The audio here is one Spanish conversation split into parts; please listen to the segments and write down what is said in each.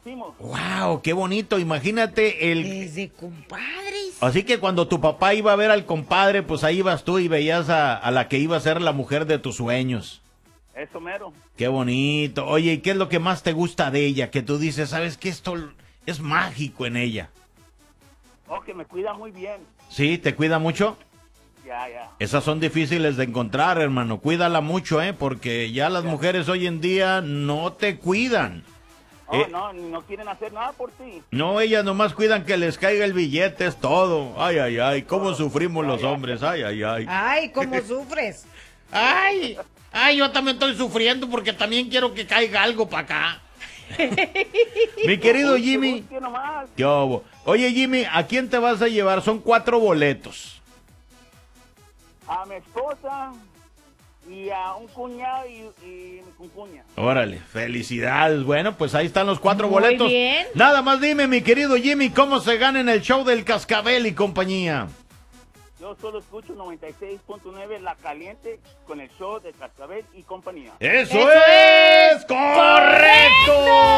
conocimos. ¡Wow! ¡Qué bonito! Imagínate el... Desde compadres. Así que cuando tu papá iba a ver al compadre, pues ahí ibas tú y veías a la que iba a ser la mujer de tus sueños. Eso mero. ¡Qué bonito! Oye, ¿y qué es lo que más te gusta de ella? Que tú dices, ¿sabes qué? Esto es mágico en ella. Oh, que me cuida muy bien. ¿Sí? ¿Te cuida mucho? Ya. Esas son difíciles de encontrar, hermano. Cuídala mucho, porque ya las mujeres hoy en día no te cuidan. Oh, no quieren hacer nada por ti. No, ellas nomás cuidan que les caiga el billete, es todo. Ay, cómo sufrimos los hombres, ay. Ay, cómo sufres. Ay, yo también estoy sufriendo porque también quiero que caiga algo para acá. Mi querido Jimmy. ¿Qué hubo? Oye, Jimmy, ¿a quién te vas a llevar? Son 4 boletos. A mi esposa y a un cuñado y mi cuña. Órale, felicidades. Bueno, pues ahí están los 4 Muy boletos. bien. Nada más dime, mi querido Jimmy, ¿cómo se gana en el show del Cascabel y compañía? Yo solo escucho 96.9 La Caliente con el show de Cascabel y compañía. ¡Eso es correcto!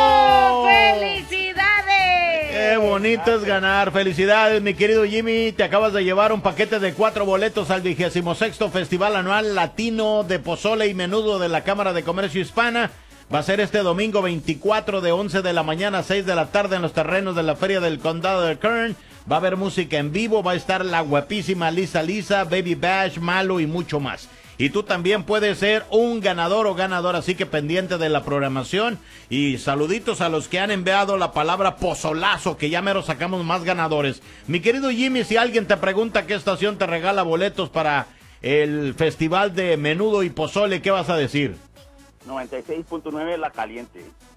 ¡Felicidades! ¡Qué bonito es ganar! ¡Felicidades, mi querido Jimmy! Te acabas de llevar un paquete de 4 boletos al 26º Festival Anual Latino de Pozole y Menudo de la Cámara de Comercio Hispana. Va a ser este domingo 24 de 11 de la mañana a 6 de la tarde en los terrenos de la Feria del Condado de Kern. Va a haber música en vivo, va a estar la guapísima Lisa, Baby Bash, Malo y mucho más. Y tú también puedes ser un ganador o ganadora, así que pendiente de la programación. Y saluditos a los que han enviado la palabra pozolazo, que ya mero sacamos más ganadores. Mi querido Jimmy, si alguien te pregunta qué estación te regala boletos para el Festival de Menudo y Pozole, ¿qué vas a decir? 96.9 La Caliente.